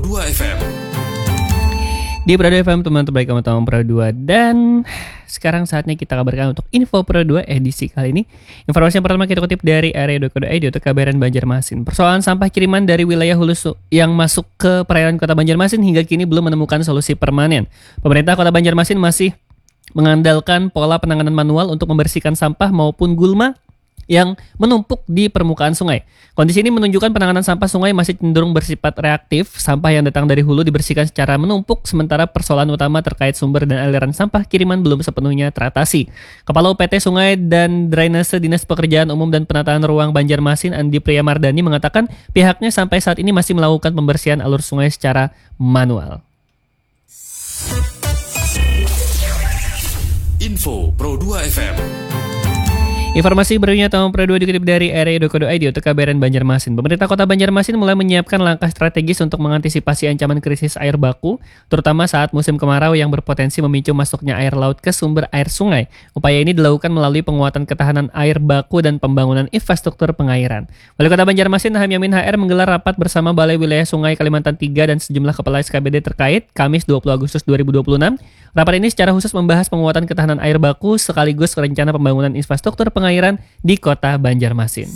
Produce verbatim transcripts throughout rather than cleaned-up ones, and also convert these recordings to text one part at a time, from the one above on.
dua F M. Di Pro dua F M, teman terbaik kamu tahu Pro dua. Dan sekarang saatnya kita kabarkan untuk info Pro dua edisi kali ini. Informasi yang pertama kita kutip dari area dua kode I D untuk kabaran Banjarmasin. Persoalan sampah kiriman dari wilayah hulu yang masuk ke perairan kota Banjarmasin hingga kini belum menemukan solusi permanen. Pemerintah kota Banjarmasin masih mengandalkan pola penanganan manual untuk membersihkan sampah maupun gulma yang menumpuk di permukaan sungai. Kondisi ini menunjukkan penanganan sampah sungai masih cenderung bersifat reaktif. Sampah yang datang dari hulu dibersihkan secara menumpuk, sementara persoalan utama terkait sumber dan aliran sampah kiriman belum sepenuhnya teratasi. Kepala U P T Sungai dan Drainase Dinas Pekerjaan Umum dan Penataan Ruang Banjarmasin, Andi Priyamardani, mengatakan pihaknya sampai saat ini masih melakukan pembersihan alur sungai secara manual. Info Pro dua F M. Informasi berikutnya tahun Pro dua dikutip dari area dua kode I D untuk kabaran Banjarmasin. Pemerintah kota Banjarmasin mulai menyiapkan langkah strategis untuk mengantisipasi ancaman krisis air baku, terutama saat musim kemarau yang berpotensi memicu masuknya air laut ke sumber air sungai. Upaya ini dilakukan melalui penguatan ketahanan air baku dan pembangunan infrastruktur pengairan. Wali Kota Banjarmasin Hamyamin H R menggelar rapat bersama Balai Wilayah Sungai Kalimantan tiga dan sejumlah kepala S K B D terkait Kamis dua puluh Agustus dua ribu dua puluh enam. Rapat ini secara khusus membahas penguatan ketahanan air baku sekaligus rencana pembangunan infrastruktur pengairan di Kota Banjarmasin.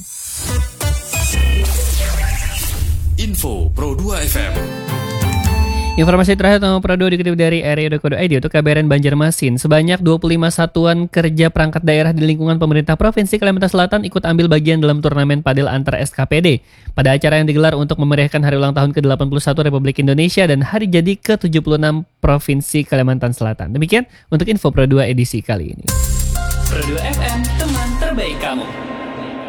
Info Pro dua F M. Informasi terakhir tahun Pro dua dikutip dari area dua kode I D untuk kabaran Banjarmasin. Sebanyak dua puluh lima satuan kerja perangkat daerah di lingkungan pemerintah Provinsi Kalimantan Selatan ikut ambil bagian dalam turnamen padel antar S K P D pada acara yang digelar untuk memeriahkan hari ulang tahun ke delapan puluh satu Republik Indonesia dan hari jadi ke tujuh puluh enam Provinsi Kalimantan Selatan. Demikian untuk info Pro dua edisi kali ini. Pro dua F M, teman terbaik kamu.